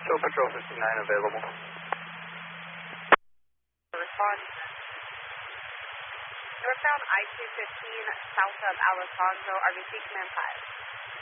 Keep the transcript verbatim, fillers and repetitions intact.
Show Patrol fifty-nine available. Respond. Northbound I two fifteen south of Alessandro, R B C Command five.